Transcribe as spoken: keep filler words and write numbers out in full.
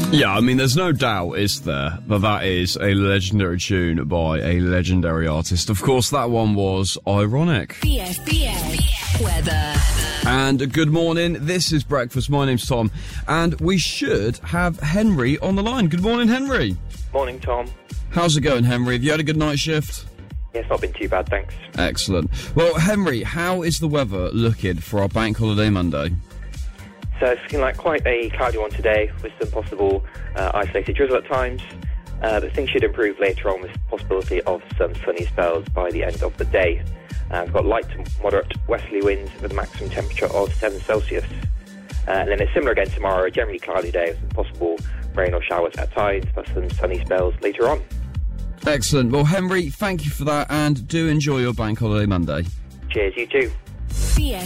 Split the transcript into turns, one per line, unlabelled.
Yeah, I mean, there's no doubt, is there, that that is a legendary tune by a legendary artist. Of course, that one was Ironic.
B F B S Weather.
And good morning, this is Breakfast. My name's Tom, and we should have Henry on the line. Good morning, Henry.
Morning, Tom.
How's it going, Henry? Have you had a good night shift?
Yes, not been too bad, thanks.
Excellent. Well, Henry, how is the weather looking for our Bank Holiday Monday?
So it's looking like quite a cloudy one today, with some possible uh, isolated drizzle at times. Uh, but things should improve later on, with the possibility of some sunny spells by the end of the day. Uh, we've got light to moderate westerly winds with a maximum temperature of seven Celsius. Uh, and then it's similar again tomorrow, a generally cloudy day with possible rain or showers at times, but some sunny spells later on.
Excellent. Well, Henry, thank you for that, and do enjoy your Bank Holiday Monday.
Cheers, you too.
B F